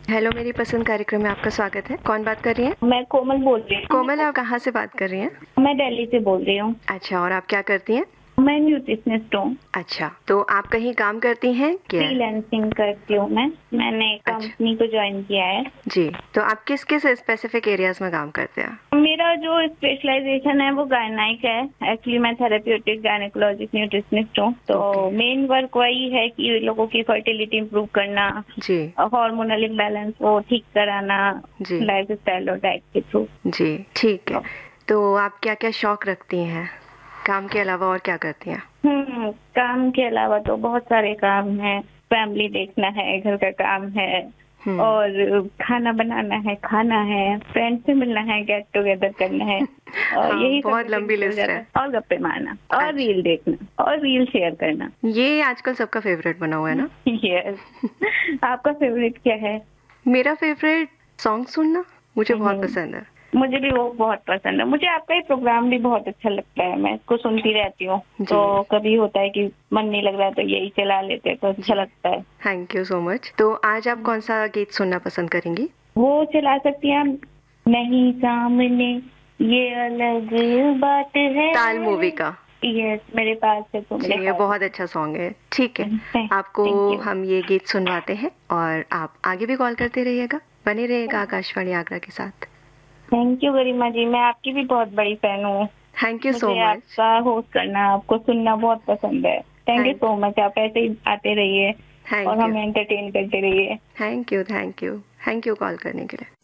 Hello, मेरी पसंद कार्यक्रम में आपका स्वागत है। कौन बात कर रही हैं? मैं कोमल बोल रही हूँ। कोमल, आप कहाँ से बात कर रही हैं? मैं दिल्ली से बोल रही हूँ। अच्छा, और आप क्या करती हैं? मैं न्यूट्रिशनिस्ट हूँ। अच्छा, तो आप कहीं काम करती हैं क्या? फ्रीलांसिंग करती हूँ मैंने कंपनी को ज्वाइन किया है। जी, तो आप किस किस स्पेसिफिक एरियाज में काम करते हैं? मेरा जो स्पेशलाइजेशन है वो गायनाइक है। एक्चुअली मैं थेरेप्यूटिक गायनेकोलॉजिस्ट न्यूट्रिशनिस्ट हूँ। तो मेन वर्क वही है कि लोगों की फर्टिलिटी इम्प्रूव करना, जी, हार्मोनल इम्बैलेंस वो ठीक कराना, जी, लाइफ स्टाइल और डाइट के थ्रू। जी, ठीक है। तो आप क्या क्या शौक रखती हैं? काम के अलावा और क्या करती हैं? काम के अलावा तो बहुत सारे काम हैं। फैमिली देखना है, घर का काम है, और खाना बनाना है, खाना है, फ्रेंड से मिलना है, गेट टुगेदर करना है, और हाँ, यही बहुत सब लंबी लिस्ट है। और गप्पे मारना और अच्छा। रील देखना और रील शेयर करना। ये आजकल सबका फेवरेट बना हुआ है ना? यस। आपका फेवरेट क्या है? मेरा फेवरेट सॉन्ग सुनना मुझे बहुत हम्म, पसंद है। मुझे भी वो बहुत पसंद है। मुझे आपका ही प्रोग्राम भी बहुत अच्छा लगता है। मैं इसको सुनती रहती हूँ। तो कभी होता है कि मन नहीं लग रहा तो यही चला लेते हैं, तो अच्छा लगता है। Thank you so much. तो आज आप कौन सा गीत सुनना पसंद करेंगी? वो चला सकती हैं आप, नहीं सामने ये अलग बात है। ताल मूवी का। यस, मेरे पास है तो जी, मेरे ये पास बहुत अच्छा सॉन्ग है। ठीक है, आपको थैंक यू। हम ये गीत सुनवाते हैं और आप आगे भी कॉल करते रहिएगा, बने रहिएगा आकाशवाणी आगरा के साथ। थैंक यू गरिमा जी, मैं आपकी भी बहुत बड़ी फैन हूँ। थैंक यू सो मुझे मच। आपका होस्ट करना, आपको सुनना बहुत पसंद है। Thank you thank so much. आप ऐसे ही आते रहिए और थैंक यू हमें एंटरटेन करते रहिए। Thank you thank you thank you call करने के लिए।